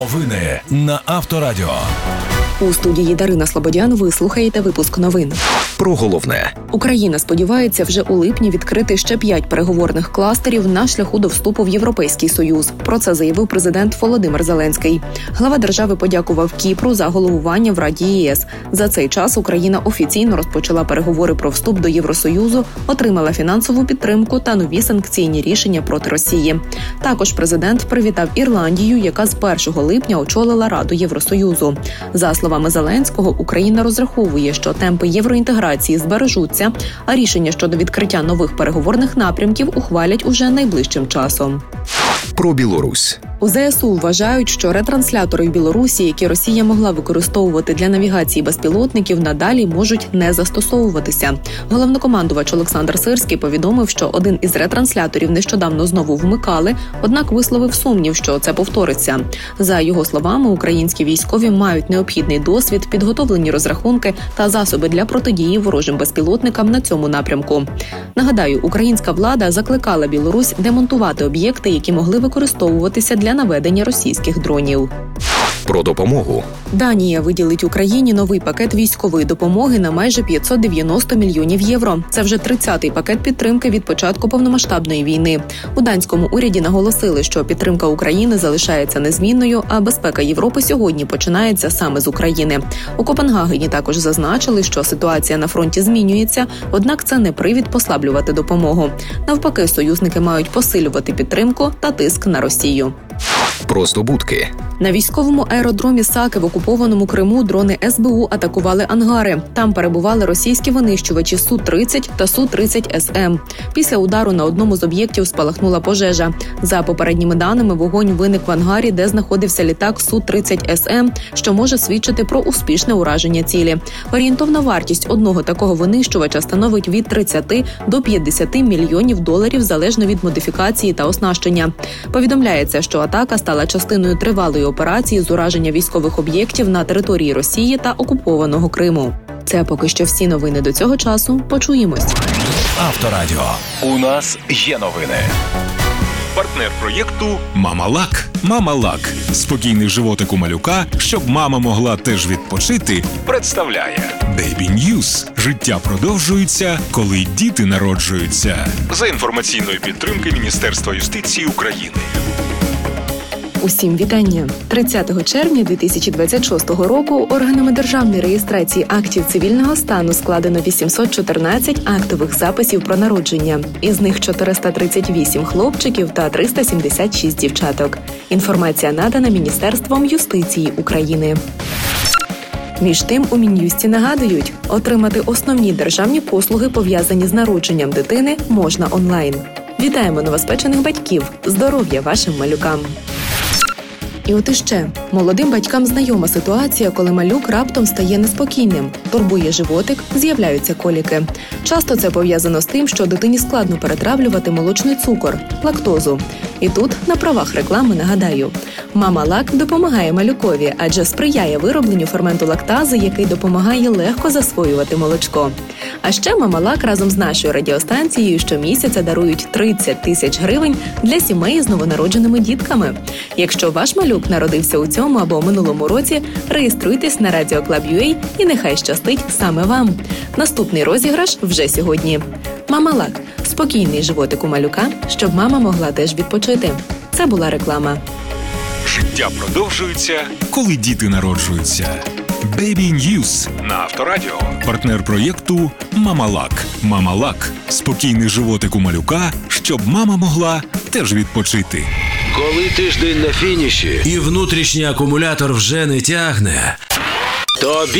Новини на Авторадіо. У студії Дарина Слободян ви слухаєте випуск новин. Про головне. Україна сподівається вже у липні відкрити ще 5 переговорних кластерів на шляху до вступу в Європейський Союз. Про це заявив президент Володимир Зеленський. Глава держави подякував Кіпру за головування в Раді ЄС. За цей час Україна офіційно розпочала переговори про вступ до Євросоюзу, отримала фінансову підтримку та нові санкційні рішення проти Росії. Також президент привітав Ірландію, яка з 1 липня очолила Раду Євросоюзу. За словами Зеленського, Україна розраховує, що темпи євроінтеграції збережуться, а рішення щодо відкриття нових переговорних напрямків ухвалять уже найближчим часом. Про Білорусь. У ЗСУ вважають, що ретранслятори в Білорусі, які Росія могла використовувати для навігації безпілотників, надалі можуть не застосовуватися. Головнокомандувач Олександр Сирський повідомив, що один із ретрансляторів нещодавно знову вмикали, однак висловив сумнів, що це повториться. За його словами, українські військові мають необхідний досвід, підготовлені розрахунки та засоби для протидії ворожим безпілотникам на цьому напрямку. Нагадаю, українська влада закликала Білорусь демонтувати об'єкти, які могли використовуватися для наведення російських дронів. Про допомогу. Данія виділить Україні новий пакет військової допомоги на майже 590 мільйонів євро. Це вже 30-й пакет підтримки від початку повномасштабної війни. У данському уряді наголосили, що підтримка України залишається незмінною, а безпека Європи сьогодні починається саме з України. У Копенгагені також зазначили, що ситуація на фронті змінюється, однак це не привід послаблювати допомогу. Навпаки, союзники мають посилювати підтримку та тиск на Росію. Про здобутки. На військовому аеродромі Саки в окупованому Криму дрони СБУ атакували ангари. Там перебували російські винищувачі Су-30 та Су-30СМ. Після удару на одному з об'єктів спалахнула пожежа. За попередніми даними, вогонь виник в ангарі, де знаходився літак Су-30СМ, що може свідчити про успішне ураження цілі. Орієнтовна вартість одного такого винищувача становить від 30 до 50 мільйонів доларів залежно від модифікації та оснащення. Повідомляється, що атака стала частиною тривалої операції з ураження військових об'єктів на території Росії та окупованого Криму. Це поки що всі новини до цього часу. Почуємось. Авторадіо. У нас є новини. Партнер проєкту «Мама-Лак». «Мама-Лак» – спокійний животик у малюка, щоб мама могла теж відпочити, представляє Baby News. Життя продовжується, коли діти народжуються. За інформаційної підтримки Міністерства юстиції України. Усім вітання! 30 червня 2026 року органами державної реєстрації актів цивільного стану складено 814 актових записів про народження. Із них 438 хлопчиків та 376 дівчаток. Інформація надана Міністерством юстиції України. Між тим, у Мін'юсті нагадують, отримати основні державні послуги, пов'язані з народженням дитини, можна онлайн. Вітаємо новоспечених батьків! Здоров'я вашим малюкам! І от іще. Молодим батькам знайома ситуація, коли малюк раптом стає неспокійним, турбує животик, з'являються коліки. Часто це пов'язано з тим, що дитині складно перетравлювати молочний цукор – лактозу. І тут, на правах реклами, нагадаю. Мама-Лак допомагає малюкові, адже сприяє виробленню ферменту лактази, який допомагає легко засвоювати молочко. А ще Мама-Лак разом з нашою радіостанцією щомісяця дарують 30 тисяч гривень для сімей з новонародженими дітками. Якщо ваш малюк народився у цьому або минулому році, реєструйтесь на Radio Club.ua і нехай щастить саме вам. Наступний розіграш вже сьогодні. Мама-Лак – спокійний животик у малюка, щоб мама могла теж відпочити. Це була реклама. Життя продовжується, коли діти народжуються. Baby News на Авторадіо. Партнер проєкту «Мама-Лак». «Мама-Лак» – спокійний животик у малюка, щоб мама могла теж відпочити. Коли тиждень на фініші і внутрішній акумулятор вже не тягне, тобі